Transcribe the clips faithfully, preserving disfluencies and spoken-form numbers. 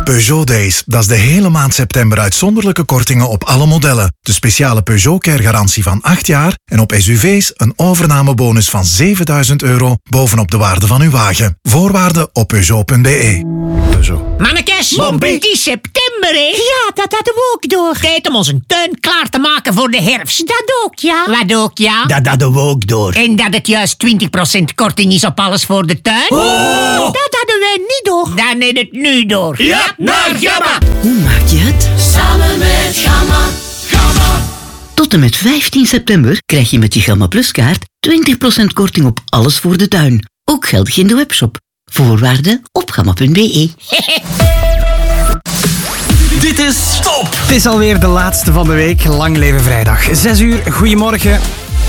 Peugeot Days, dat is de hele maand september uitzonderlijke kortingen op alle modellen. De speciale Peugeot Care garantie van acht jaar en op S U V's een overnamebonus van zevenduizend euro bovenop de waarde van uw wagen. Voorwaarden op Peugeot punt b e. Peugeot. Mannekes, Bompie. het is september, hè? Ja, dat hadden we ook door. Tijd om onze tuin klaar te maken voor de herfst. Dat ook, ja. Wat ook, ja? Dat hadden we ook door. En dat het juist twintig procent korting is op alles voor de tuin? Oh. Dat hadden wij niet door. Dan is het nu door. Ja, naar Gamma. Hoe maak je het? Samen met Gamma. Gamma. Tot en met vijftien september krijg je met je Gamma Plus kaart twintig procent korting op alles voor de tuin. Ook geldig in de webshop. Voorwaarden op gamma punt b e. Dit is Top! Het is alweer de laatste van de week. Lang leven vrijdag. Zes uur, goedemorgen.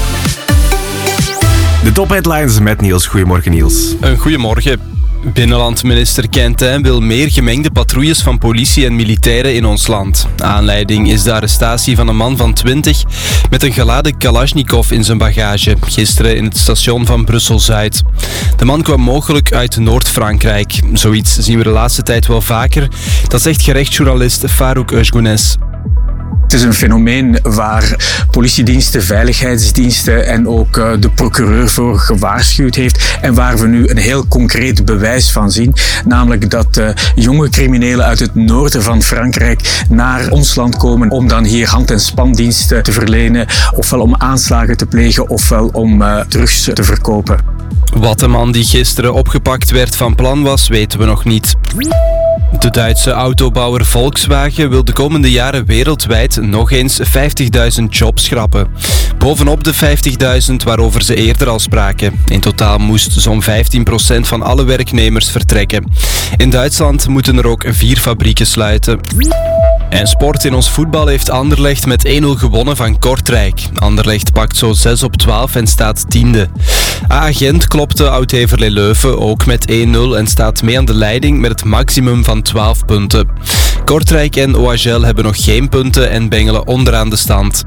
De top-headlines met Niels. Goedemorgen, Niels. Een goedemorgen. Binnenlandminister Quentin wil meer gemengde patrouilles van politie en militairen in ons land. Aanleiding is de arrestatie van een man van twintig met een geladen Kalashnikov in zijn bagage, gisteren in het station van Brussel-Zuid. De man kwam mogelijk uit Noord-Frankrijk. Zoiets zien we de laatste tijd wel vaker. Dat zegt gerechtsjournalist Farouk Özgunes. Het is een fenomeen waar politiediensten, veiligheidsdiensten en ook de procureur voor gewaarschuwd heeft en waar we nu een heel concreet bewijs van zien. Namelijk dat uh, jonge criminelen uit het noorden van Frankrijk naar ons land komen om dan hier hand- en spandiensten te verlenen, ofwel om aanslagen te plegen ofwel om uh, drugs te verkopen. Wat de man die gisteren opgepakt werd van plan was, weten we nog niet. De Duitse autobouwer Volkswagen wil de komende jaren wereldwijd nog eens vijftigduizend jobs schrappen. Bovenop de vijftigduizend waarover ze eerder al spraken. In totaal moest zo'n vijftien procent van alle werknemers vertrekken. In Duitsland moeten er ook vier fabrieken sluiten. En sport in ons voetbal heeft Anderlecht met één nul gewonnen van Kortrijk. Anderlecht pakt zo zes op twaalf en staat tiende. A Gent klopte Oud-Heverlee Leuven ook met één nul en staat mee aan de leiding met het maximum van twaalf punten. Kortrijk en O H L hebben nog geen punten en bengelen onderaan de stand.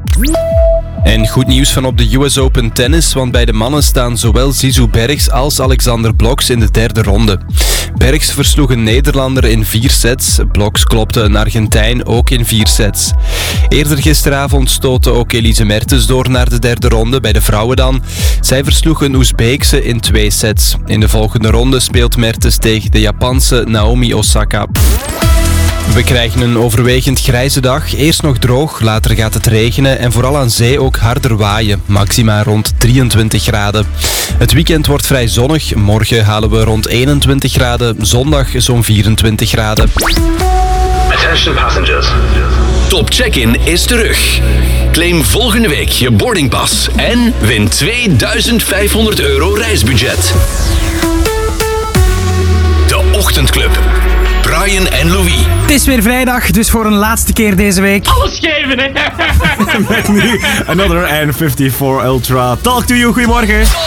En goed nieuws van op de U S Open tennis, want bij de mannen staan zowel Zizou Bergs als Alexander Bloks in de derde ronde. Bergs versloeg een Nederlander in vier sets, Bloks klopte een Argentijn ook in vier sets. Eerder gisteravond stootte ook Elise Mertens door naar de derde ronde, bij de vrouwen dan. Zij versloeg een Oezbeekse in twee sets. In de volgende ronde speelt Mertens tegen de Japanse Naomi Osaka. We krijgen een overwegend grijze dag. Eerst nog droog, later gaat het regenen en vooral aan zee ook harder waaien. Maxima rond drieëntwintig graden. Het weekend wordt vrij zonnig. Morgen halen we rond eenentwintig graden. Zondag zo'n vierentwintig graden. Attention passengers. Top Check-in is terug. Claim volgende week je boardingpas en win tweeduizend vijfhonderd euro reisbudget. De Ochtendclub. Brian en Louis. Het is weer vrijdag, dus voor een laatste keer deze week. Alles geven, hè. Met nu Another N vijfenvijftig Ultra. Talk to you, goedemorgen.